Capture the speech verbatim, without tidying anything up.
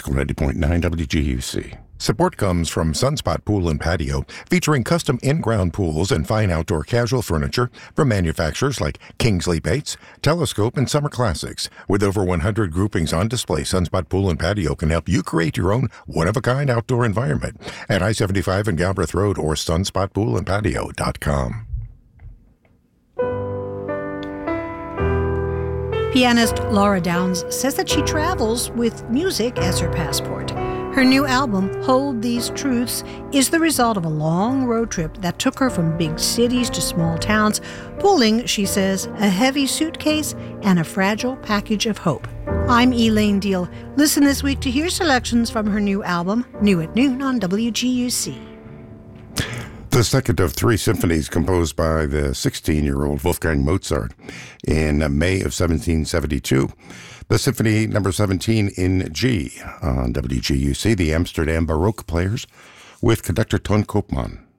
ninety point nine W G U C. Support comes from Sunspot Pool and Patio, featuring custom in-ground pools and fine outdoor casual furniture from manufacturers like Kingsley Bates, Telescope, and Summer Classics. With over one hundred groupings on display, Sunspot Pool and Patio can help you create your own one-of-a-kind outdoor environment at I seventy-five and Galbraith Road or sunspot pool and patio dot com. Pianist Laura Downs says that she travels with music as her passport. Her new album, Hold These Truths, is the result of a long road trip that took her from big cities to small towns, pulling, she says, a heavy suitcase and a fragile package of hope. I'm Elaine Deal. Listen this week to hear selections from her new album, New at Noon on W G U C. The second of three symphonies composed by the sixteen-year-old Wolfgang Mozart in May of seventeen seventy-two. The Symphony Number seventeen in G on W G U C, the Amsterdam Baroque Players, with conductor Ton Koopman.